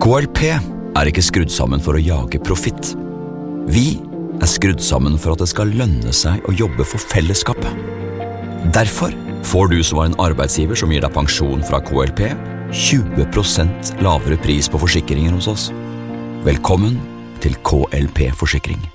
KLP ikke skrudd sammen for å jage profitt. Vi skrudd sammen for at det skal lønne seg å jobbe for fellesskapet. Derfor får du som en arbeidsgiver som gir deg pensjon fra KLP 20% lavere pris på forsikringer hos oss. Velkommen til KLP Forsikring.